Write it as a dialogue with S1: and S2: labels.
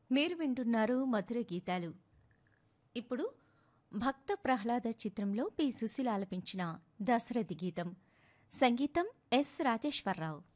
S1: మీరు వింటున్నారు మధుర గీతాలు. ఇప్పుడు భక్త ప్రహ్లాద చిత్రంలో పి సుశీల ఆలపించిన దశరథి గీతం. సంగీతం ఎస్ రాజేశ్వరరావు.